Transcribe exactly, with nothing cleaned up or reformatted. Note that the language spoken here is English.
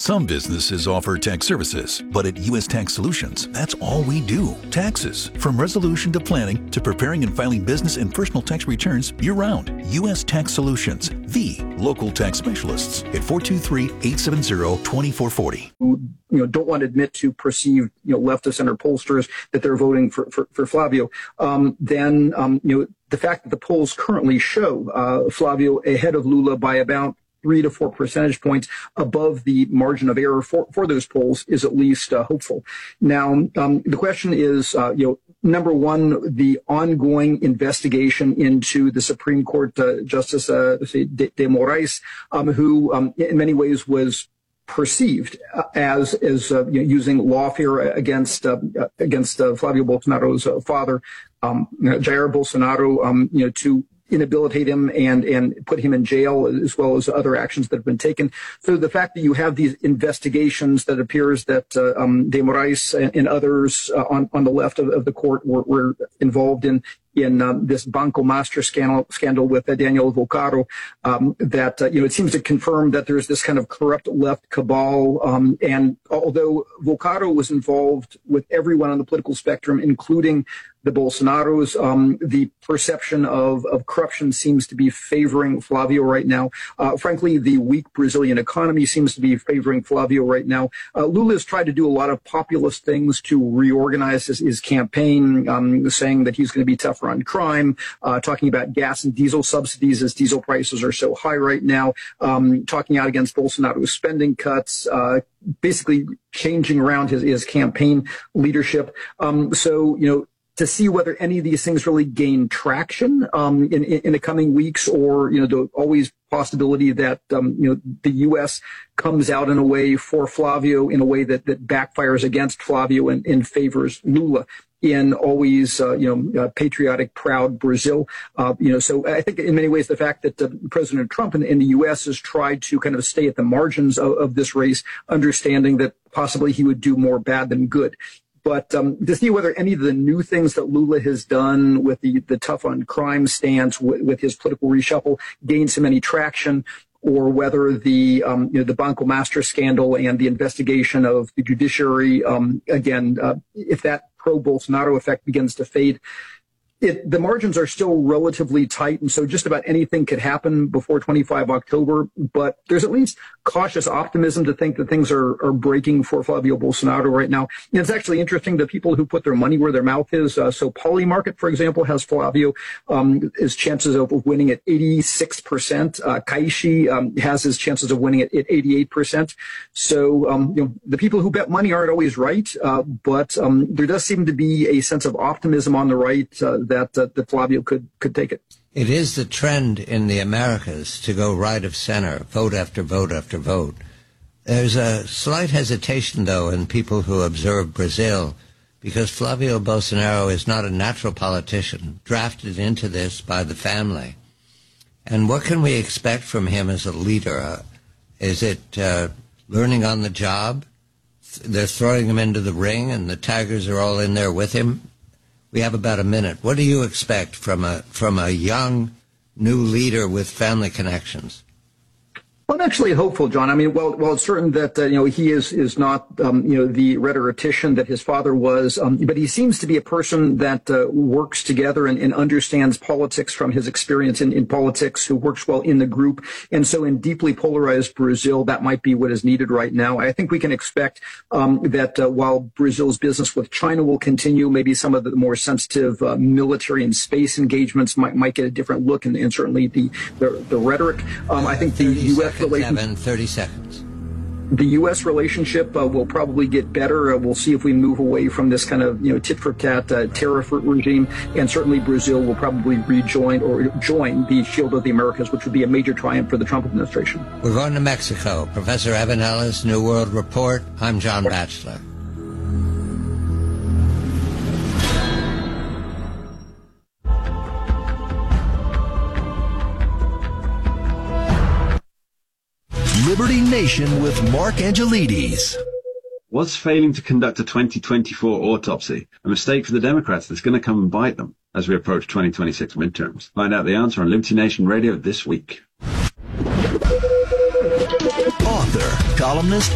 Some businesses offer tax services, but at U S Tax Solutions, that's all we do. Taxes. From resolution to planning to preparing and filing business and personal tax returns year-round. U S Tax Solutions, the local tax specialists at four two three, eight seven zero, two four four zero. Who, you know, don't want to admit to perceived, you know, left of center pollsters that they're voting for, for, for Flavio, um, then, um, you know, the fact that the polls currently show uh, Flavio ahead of Lula by about three to four percentage points above the margin of error for, for those polls is at least uh, hopeful. Now, um, the question is, uh, you know, number one, the ongoing investigation into the Supreme Court uh, Justice uh, de, de Moraes, um, who um, in many ways was perceived uh, as as uh, you know, using lawfare against uh, against uh, Flavio Bolsonaro's uh, father, um, Jair Bolsonaro, um, you know, to inhabilitate him and and put him in jail, as well as other actions that have been taken. So the fact that you have these investigations that appears that uh, um, De Moraes and, and others uh, on on the left of, of the court were, were involved in in um, this Banco Master scandal, scandal with uh, Daniel Volcaro, um, that, uh, you know, it seems to confirm that there's this kind of corrupt left cabal. Um, and although Volcaro was involved with everyone on the political spectrum, including the Bolsonaros, um, the perception of, of corruption seems to be favoring Flavio right now. Uh, frankly, the weak Brazilian economy seems to be favoring Flavio right now. Uh, Lula has tried to do a lot of populist things to reorganize his, his campaign, um, saying that he's going to be tougher on crime, uh, talking about gas and diesel subsidies as diesel prices are so high right now, um, talking out against Bolsonaro's spending cuts, uh, basically changing around his, his campaign leadership. Um, so, you know, to see whether any of these things really gain traction um, in, in, in the coming weeks, or, you know, the always possibility that, um, you know, the U S comes out in a way for Flavio in a way that, that backfires against Flavio and, and favors Lula in always, uh, you know, uh, patriotic, proud Brazil. Uh, you know, so I think in many ways the fact that uh, President Trump in, in the U S has tried to kind of stay at the margins of, of this race, understanding that possibly he would do more bad than good. But um, to see whether any of the new things that Lula has done with the, the tough on crime stance, with, with his political reshuffle, gains him any traction, or whether the um, you know the Banco Master scandal and the investigation of the judiciary, um, again, uh, if that pro-Bolsonaro effect begins to fade, It, the margins are still relatively tight, and so just about anything could happen before twenty-fifth of October. But there's at least cautious optimism to think that things are, are breaking for Flavio Bolsonaro right now. And it's actually interesting, the people who put their money where their mouth is. Uh, so Polymarket, for example, has Flavio, um, his chances of winning at eighty-six percent. Uh, Caixa um, has his chances of winning at, at eighty-eight percent. So um, you know, the people who bet money aren't always right, uh, but um, there does seem to be a sense of optimism on the right uh, that, uh, that Flavio could, could take it. It is the trend in the Americas to go right of center, vote after vote after vote. There's a slight hesitation, though, in people who observe Brazil, because Flavio Bolsonaro is not a natural politician, drafted into this by the family. And what can we expect from him as a leader? Uh, is it uh, learning on the job? They're throwing him into the ring, and the Tigers are all in there with him. We have about a minute. What do you expect from a from a young new leader with family connections? Well, I'm actually hopeful, John. I mean, well, well, it's certain that, uh, you know, he is, is not, um, you know, the rhetorician that his father was, um, but he seems to be a person that uh, works together and, and understands politics from his experience in, in politics, who works well in the group. And so in deeply polarized Brazil, that might be what is needed right now. I think we can expect um, that uh, while Brazil's business with China will continue, maybe some of the more sensitive uh, military and space engagements might, might get a different look, and, and certainly the, the, the rhetoric. Um, I think the U S Seven, thirty seconds. The U S relationship uh, will probably get better. Uh, we'll see if we move away from this kind of, you know, tit for tat uh, tariff regime, and certainly Brazil will probably rejoin or join the Shield of the Americas, which would be a major triumph for the Trump administration. We're going to Mexico. Professor Evan Ellis, New World Report. I'm John Batchelor. Liberty Nation with Mark Angelides. Was failing to conduct a twenty twenty-four autopsy a mistake for the Democrats that's going to come and bite them as we approach twenty twenty-six midterms? Find out the answer on Liberty Nation Radio this week. Author, columnist,